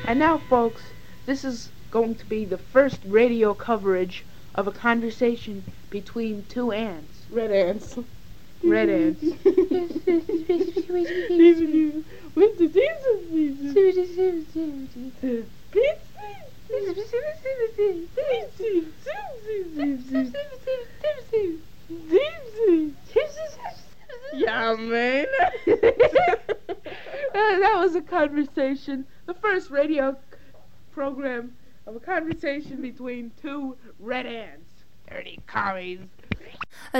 And now, folks, this is going to be the first radio coverage of a conversation between two ants. Red ants. Red ants. Yeah, man. That was a conversation, the first radio program of a conversation between two red ants. Dirty commies.